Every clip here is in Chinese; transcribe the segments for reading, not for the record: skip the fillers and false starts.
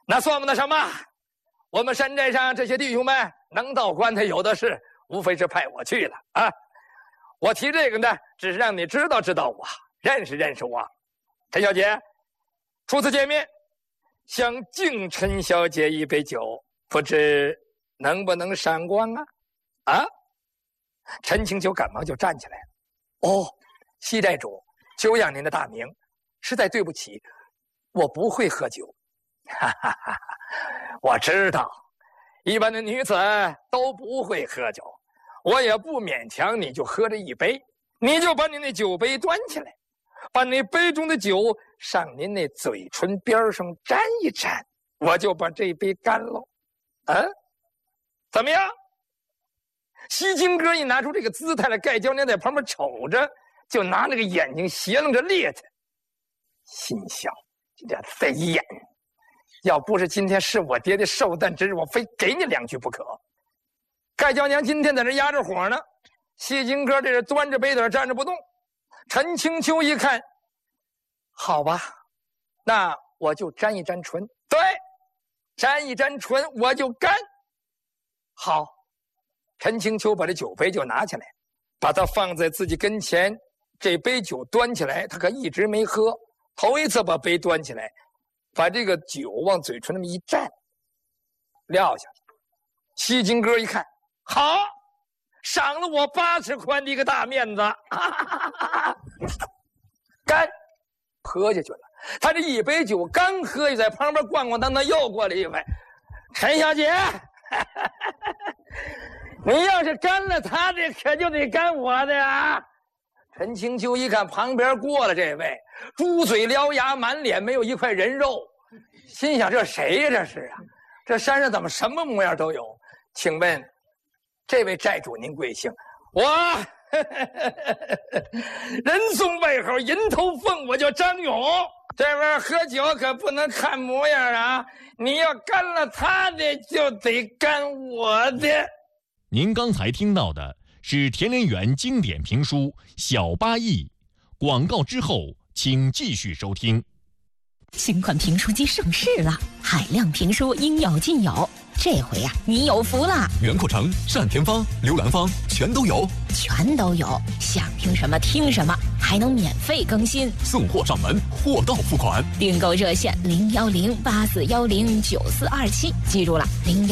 那算不得什么。我们山寨上这些弟兄们能到官的有的是，无非是派我去了啊。我提这个呢，只是让你知道我，认识我。陈小姐，初次见面，想敬陈小姐一杯酒，不知能不能赏光啊？啊！陈清秋赶忙就站起来了。哦，西寨主，久仰您的大名，实在对不起，我不会喝酒。哈哈哈哈！我知道，一般的女子都不会喝酒，我也不勉强你就喝这一杯，你就把你那酒杯端起来，把那杯中的酒上您那嘴唇边上沾一沾，我就把这杯干喽。啊，怎么样？西京哥一拿出这个姿态来，盖娇娘在旁边瞅着，就拿那个眼睛斜楞着咧他，心想：这贼眼！要不是今天是我爹的寿诞之日，我非给你2句不可。盖娇娘今天在这压着火呢，西京哥这是端着杯子站着不动。陈清秋一看，好吧，那我就沾一沾唇。对，沾一沾唇我就干。好，陈清秋把这酒杯就拿起来，把它放在自己跟前。这杯酒端起来，他可一直没喝，头一次把杯端起来，把这个酒往嘴唇那么一蘸，撂下去。西京哥一看，好，赏了我80宽的一个大面子，干，喝下去了。他这一杯酒刚喝下，在旁边逛逛荡荡，又过来一位，陈小姐，你要是干了他的，可就得干我的呀。陈清秋一看旁边过了这位，猪嘴獠牙，满脸没有一块人肉，心想这谁呀？这是啊，这山上怎么什么模样都有？请问这位寨主您贵姓？我人送外号银头凤，我叫张勇。这边喝酒可不能看模样啊，你要干了他的，就得干我的。 您刚才听到的是田连元经典评书《小八义》，广告之后请继续收听。 新款评书机上市了，海量评书应有尽有。这回呀，你有福了！ 袁阔成、单田芳、刘兰芳全都有， 全都有，想听什么听什么，还能免费更新， 送货上门，货到付款。 订购热线01084109427，记住了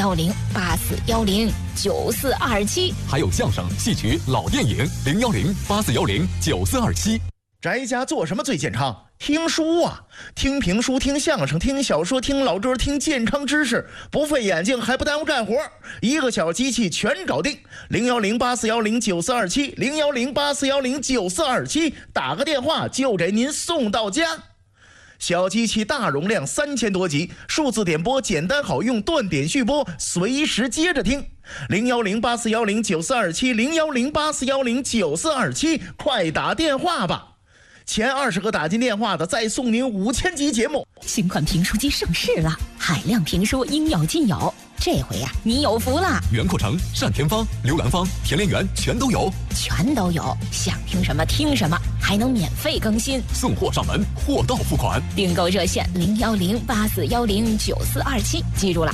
，01084109427。 还有相声、戏曲、老电影，01084109427。 宅家做什么最健康？听书啊，听评书，听相声，听小说，听老歌，听健康知识，不费眼睛还不耽误干活，一个小机器全搞定。01084109427，01084109427，打个电话就给您送到家。小机器大容量3000多集，数字点播简单好用，断点续播，随时接着听。01084109427，01084109427，快打电话吧。前20个打进电话的，再送您5000集节目。 新款评书机上市了，海量评书应有尽有。这回呀，你有福了！ 袁阔成、单田芳、刘兰芳、田连元全都有， 全都有，想听什么听什么，还能免费更新， 送货上门，货到付款。 订购热线01084109427，记住了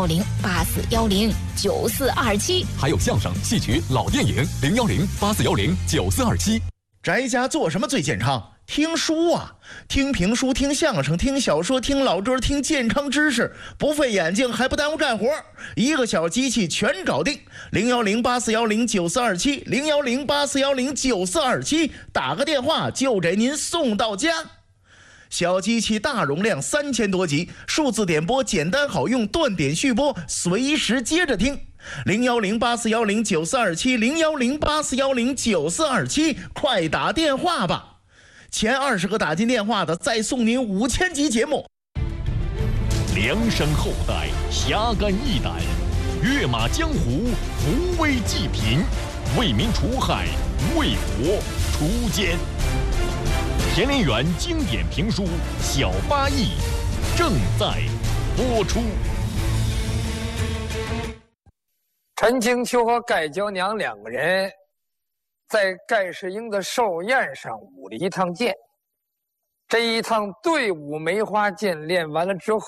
，01084109427。 还有相声、戏曲、老电影，01084109427。 宅家做什么最健康？听书啊，听评书，听相声，听小说，听老歌，听健康知识，不费眼睛还不耽误干活，一个小机器全搞定。01084109427，01084109427，打个电话就给您送到家。小机器大容量3000多集，数字点播简单好用，断点续播，随时接着听。01084109427，01084109427，快打电话吧。前20个打进电话的，再送您5000集节目。 梁山后代侠肝义胆，跃马江湖，扶危济贫，为民除害，为国除奸。田连元经典评书《小八义》正在播出。 陈清秋和盖娇娘2个人在盖世英的寿宴上舞了一趟剑。这一趟队伍梅花剑练完了之后，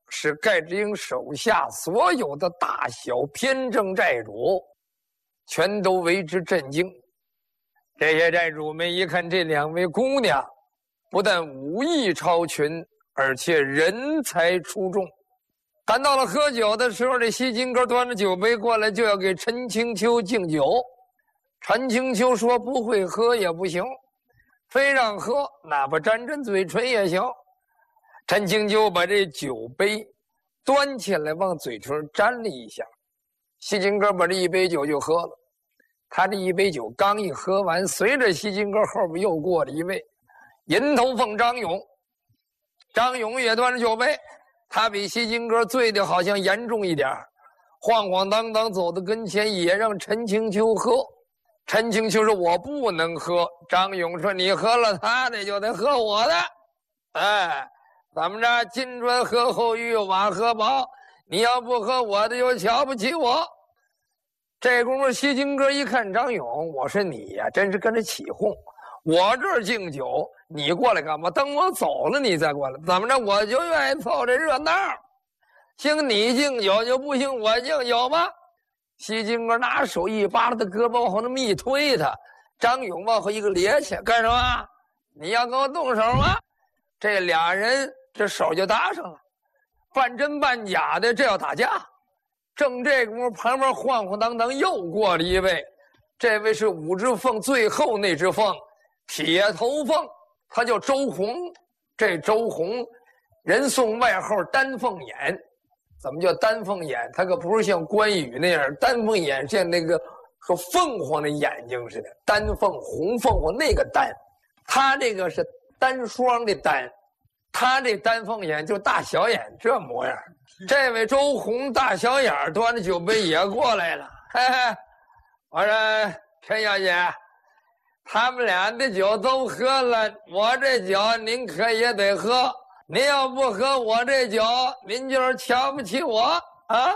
使盖世英手下所有的大小偏正寨主全都为之震惊。这些寨主们一看这两位姑娘，不但武艺超群，而且人才出众。赶到了喝酒的时候，这西金哥端着酒杯过来，就要给陈清秋敬酒。陈清秋说不会喝也不行，非让喝，哪怕沾沾嘴唇也行。陈清秋把这酒杯端起来往嘴唇沾了一下，西金哥把这一杯酒就喝了。他这一杯酒刚一喝完，随着西金哥后边又过了一位银头凤张勇。张勇也端着酒杯，他比西金哥醉的好像严重一点，晃晃荡荡走到跟前，也让陈清秋喝。陈清秋说我不能喝，张勇说你喝了他的就得喝我的。哎，怎么着，金砖喝厚玉，瓦喝薄，你要不喝我的就瞧不起我。这功夫西金哥一看张勇，我说你呀，真是跟着起哄，我这儿敬酒，你过来干嘛？等我走了你再过来，怎么着，我就愿意凑这热闹，行你敬酒就不行我敬酒吧。西金哥拿手一扒拉他胳膊，往后那么一推他，张勇往后一个趔趄，干什么？你要跟我动手吗？这俩人这手就搭上了，半真半假的，这要打架。正这功夫，旁边晃晃荡荡又过了一位，这位是五只凤最后那只凤，铁头凤，他叫周红。这周红人送外号丹凤眼。怎么叫丹凤眼？他可不是像关羽那样，丹凤眼像那个和凤凰的眼睛似的，丹凤红凤凰那个丹，他这个是单双的单，他这丹凤眼就大小眼这模样。这位周红大小眼端着酒杯也过来了，嘿嘿，我说陈小姐，他们俩的酒都喝了，我这酒您可也得喝。您要不喝我这酒，您就是瞧不起我啊！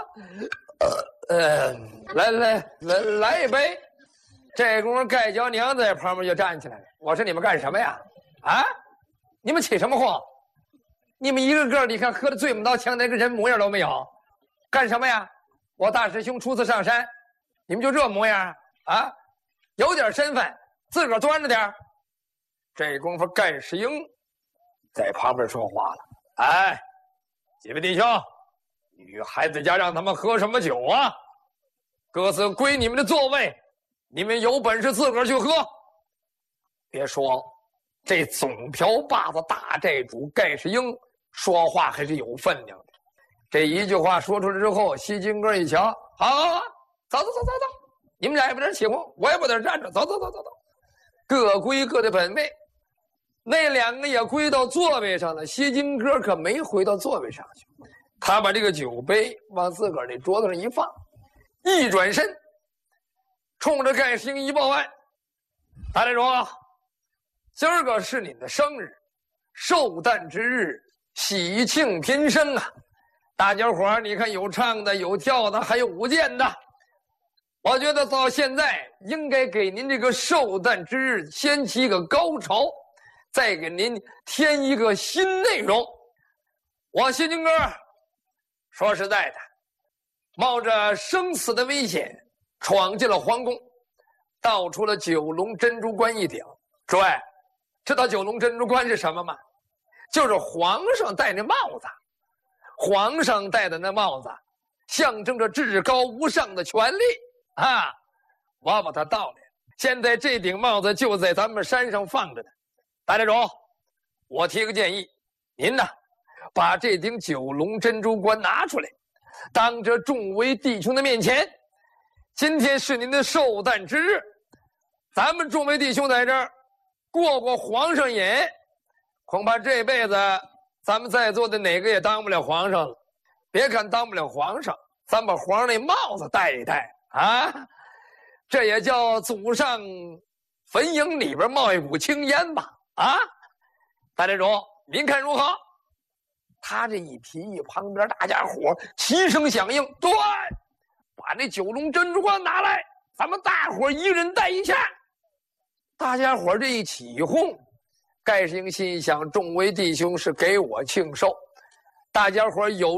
来一杯。这功夫盖娇娘在旁边就站起来了。我说你们干什么呀？啊，你们起什么哄？你们一个个你看喝的醉不到墙，那个人模样都没有，干什么呀？我大师兄初次上山，你们就这模样啊？有点身份，自个儿端着点。这功夫盖世英在旁边说话了，哎，几位弟兄，女孩子家让他们喝什么酒啊？各自归你们的座位，你们有本事自个儿去喝。别说，这总瓢把子大寨主盖世英说话还是有分量的。这一句话说出来之后，西金哥一瞧，好，走，你们俩也不在这起哄，我也不在这站着，走，各归各的本位。那两个也归到座位上了，西金哥可没回到座位上去，他把这个酒杯往自个儿那桌子上一放，一转身，冲着盖世英一报案：大寨主，今儿个是你的生日，寿诞之日，喜庆频生啊！大家伙儿，你看有唱的，有跳的，还有舞剑的。我觉得到现在应该给您这个寿诞之日掀起一个高潮。再给您添一个新内容。我西金哥说实在的，冒着生死的危险闯进了皇宫，盗出了九龙珍珠冠一顶。诸位知道九龙珍珠冠是什么吗？就是皇上戴那帽子，皇上戴的那帽子象征着至高无上的权力啊！我把它盗来，现在这顶帽子就在咱们山上放着呢。大寨主，我提个建议，您呢，把这顶九龙珍珠冠拿出来，当着众位弟兄的面前，今天是您的寿诞之日，咱们众位弟兄在这儿过皇上瘾，恐怕这辈子咱们在座的哪个也当不了皇上了。别看当不了皇上，咱把皇上那帽子戴一戴啊，这也叫祖上坟茔里边冒一股青烟吧。啊，大寨主，您看如何？他这一提议，旁边大家伙齐声响应，对，把那九龙珍珠冠拿来，咱们大伙一人戴一下。大家伙这一起哄，盖世英心想，众位弟兄是给我庆寿，大家伙有